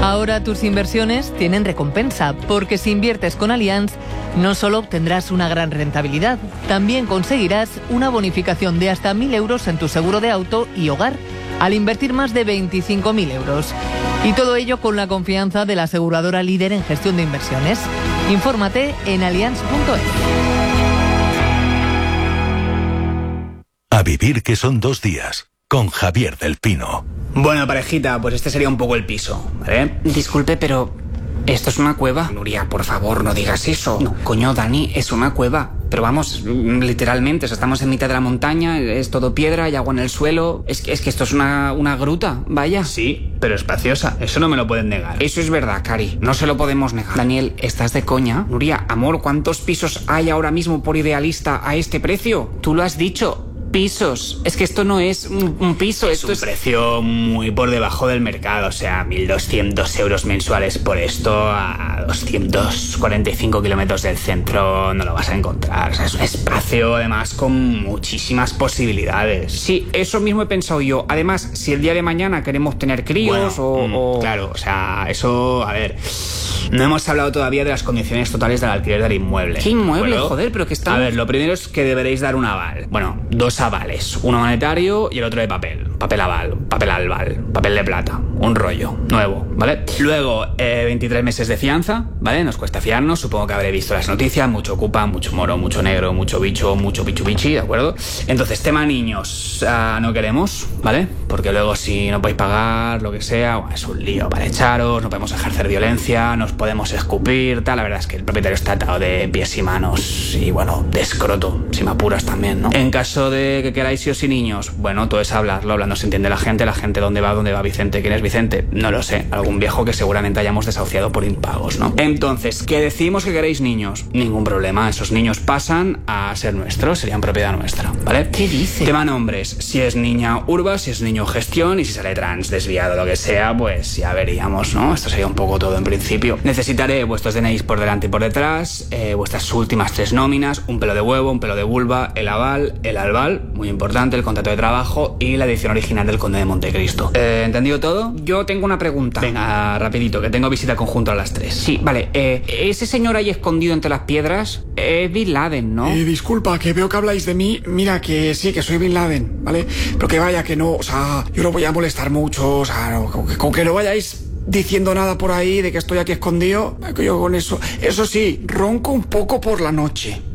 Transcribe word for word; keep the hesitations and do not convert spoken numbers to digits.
Ahora tus inversiones tienen recompensa, porque si inviertes con Allianz, no solo obtendrás una gran rentabilidad, también conseguirás una bonificación de hasta mil euros en tu seguro de auto y hogar, al invertir más de veinticinco mil euros. Y todo ello con la confianza de la aseguradora líder en gestión de inversiones. Infórmate en allianz punto es. A vivir que son dos días, con Javier del Pino. Bueno, parejita, pues este sería un poco el piso, ¿vale? Disculpe, pero... ¿esto es una cueva? Nuria, por favor, no digas eso. No, coño, Dani, es una cueva. Pero vamos, literalmente, o sea, estamos en mitad de la montaña, es todo piedra, hay agua en el suelo. Es que, es que esto es una, una gruta, vaya. Sí, pero espaciosa, eso no me lo pueden negar. Eso es verdad, Cari, no se lo podemos negar. Daniel, ¿estás de coña? Nuria, amor, ¿cuántos pisos hay ahora mismo por Idealista a este precio? Tú lo has dicho. Pisos. Es que esto no es un, un piso, es esto un es... precio muy por debajo del mercado, o sea, mil doscientos euros mensuales por esto a doscientos cuarenta y cinco kilómetros del centro no lo vas a encontrar. O sea, es un espacio además con muchísimas posibilidades. Sí, eso mismo he pensado yo. Además, si el día de mañana queremos tener críos bueno, o, mm, o... Claro, o sea, eso, a ver... No hemos hablado todavía de las condiciones totales del alquiler del inmueble. ¿Qué inmueble? ¿Bueno? Joder, pero que está... A ver, lo primero es que deberéis dar un aval. Bueno, dos avales. Uno monetario y el otro de papel. Papel aval, papel albal, papel de plata. Un rollo, nuevo, ¿vale? Luego, eh, veintitrés meses de fianza, ¿vale? Nos cuesta fiarnos, supongo que habré visto las noticias. Mucho ocupa, mucho moro, mucho negro, mucho bicho, mucho pichu bichi, ¿de acuerdo? Entonces, tema niños, uh, no queremos, ¿vale? Porque luego si no podéis pagar, lo que sea, bueno, es un lío para echaros, no podemos ejercer violencia, nos podemos escupir, tal. La verdad es que el propietario está atado de pies y manos y, bueno, de escroto, si me apuras también, ¿no? En caso de que queráis hijos y niños, bueno, todo es hablarlo, hablando se entiende la gente, la gente dónde va, dónde va Vicente, quién es Vicente, no lo sé, algún viejo que seguramente hayamos desahuciado por impagos, ¿no? Entonces, ¿que decimos que queréis niños? Ningún problema, esos niños pasan a ser nuestros, serían propiedad nuestra, ¿vale? ¿Qué dice? Tema nombres, si es niña urba, si es niño gestión y si sale trans, desviado, lo que sea, pues ya veríamos, ¿no? Esto sería un poco todo en principio. Necesitaré vuestros D N Is por delante y por detrás, eh, vuestras últimas tres nóminas, un pelo de huevo, un pelo de vulva, el aval, el albal, muy importante, el contrato de trabajo y la edición original del Conde de Montecristo. Eh, ¿Entendido todo? Yo tengo una pregunta. Venga, rapidito, que tengo visita conjunta a las tres. Sí, vale. Eh, ese señor ahí escondido entre las piedras es Bin Laden, ¿no? Eh, disculpa, que veo que habláis de mí. Mira, que sí, que soy Bin Laden, ¿vale? Pero que vaya, que no, o sea, yo no voy a molestar mucho, o sea, no, con, que, con que no vayáis diciendo nada por ahí de que estoy aquí escondido, que yo con eso... Eso sí, ronco un poco por la noche.